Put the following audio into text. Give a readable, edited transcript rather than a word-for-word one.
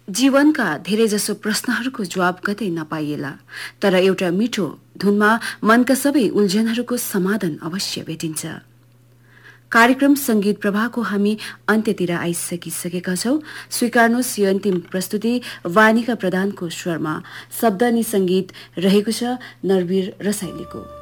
जीवनका धेरैजसो प्रश्नहरूको जवाब कतै नपाइएला, तर एउटा मिठो धुनमा मनका सबै उल्झनहरूको समाधान अवश्य भेटिन्छ। कार्यक्रम संगीत प्रभाको हामी अन्त्यतिर आइसकिसकेका छौं। स्वीकार्नुहोस् यो अन्तिम प्रस्तुति वानिका प्रधानको स्वरमा, शब्द अनि संगीत रहेको छ नरवीर रसाइलीको।